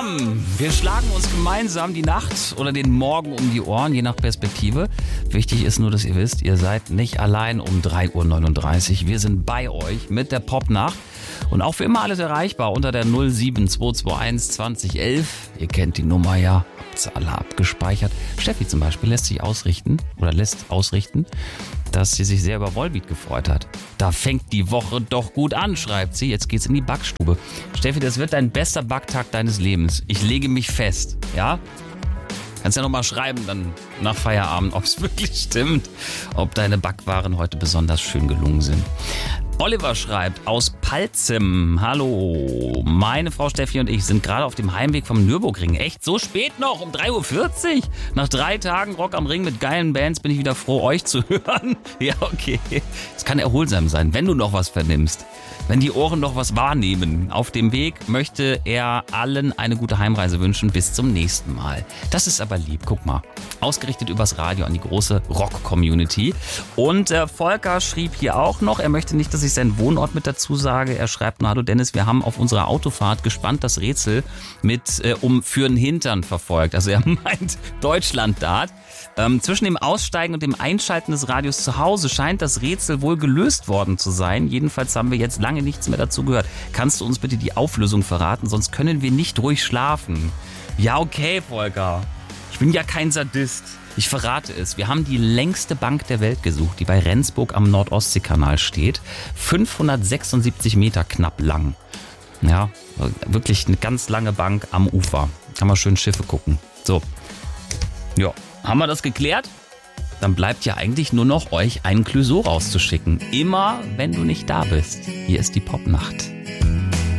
zusammen. Wir schlagen uns gemeinsam die Nacht oder den Morgen um die Ohren, je nach Perspektive. Wichtig ist nur, dass ihr wisst, ihr seid nicht allein um 3:39 Uhr. Wir sind bei euch mit der Popnacht. Und auch für immer alles erreichbar unter der 07221 2011. Ihr kennt die Nummer ja, habt sie alle abgespeichert. Steffi zum Beispiel lässt ausrichten, dass sie sich sehr über Volbeat gefreut hat. Da fängt die Woche doch gut an, schreibt sie. Jetzt geht's in die Backstube. Steffi, das wird dein bester Backtag deines Lebens. Ich lege mich fest, ja? Kannst ja nochmal schreiben dann nach Feierabend, ob es wirklich stimmt, ob deine Backwaren heute besonders schön gelungen sind. Oliver schreibt aus Palzim: Hallo, meine Frau Steffi und ich sind gerade auf dem Heimweg vom Nürburgring. Echt so spät noch, um 3:40 Uhr? Nach 3 Tagen Rock am Ring mit geilen Bands bin ich wieder froh, euch zu hören. Ja, okay. Es kann erholsam sein, wenn du noch was vernimmst. Wenn die Ohren noch was wahrnehmen. Auf dem Weg möchte er allen eine gute Heimreise wünschen. Bis zum nächsten Mal. Das ist aber lieb. Guck mal. Ausgerichtet übers Radio an die große Rock-Community. Und Volker schrieb hier auch noch, er möchte nicht, dass ich seinen Wohnort mit dazu sage. Er schreibt: Hallo Dennis, wir haben auf unserer Autofahrt gespannt das Rätsel mit für'n Hintern verfolgt. Also er meint Deutschlanddart. Zwischen dem Aussteigen und dem Einschalten des Radios zu Hause scheint das Rätsel wohl gelöst worden zu sein. Jedenfalls haben wir jetzt lange nichts mehr dazu gehört. Kannst du uns bitte die Auflösung verraten? Sonst können wir nicht ruhig schlafen. Ja, okay, Volker. Ich bin ja kein Sadist. Ich verrate es. Wir haben die längste Bank der Welt gesucht, die bei Rendsburg am Nordostseekanal steht. 576 Meter knapp lang. Ja, wirklich eine ganz lange Bank am Ufer. Kann man schön Schiffe gucken. So. Ja. Haben wir das geklärt? Dann bleibt ja eigentlich nur noch, euch einen Clouseau rauszuschicken. Immer, wenn du nicht da bist. Hier ist die Popnacht.